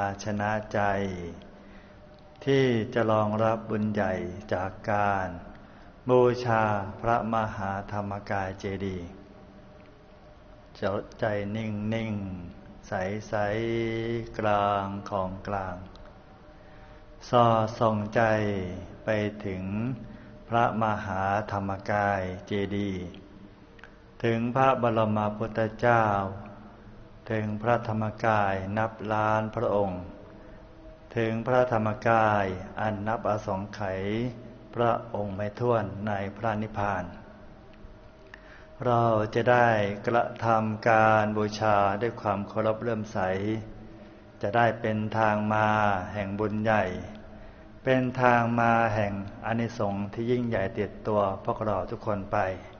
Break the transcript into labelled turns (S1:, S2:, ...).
S1: ชนะใจที่จะรองรับบุญใหญ่จากการบูชาพระมหาธรรมกายเจดีย์ใจนิ่งใสกลางของกลางสอดส่องใจไปถึงพระมหาธรรมกายเจดีย์ถึงพระบรมพุทธเจ้าถึงพระธรรมกายนับล้านพระองค์ถึงพระธรรมกายอันนับอสงไขยพระองค์ไม่ถ้วนในพระนิพพานเราจะได้กระทำการบูชาด้วยความเคารพเลื่อมใสจะได้เป็นทางมาแห่งบุญใหญ่เป็นทางมาแห่งอานิสงส์ที่ยิ่งใหญ่ติดตัวพวกเราทุกคนไป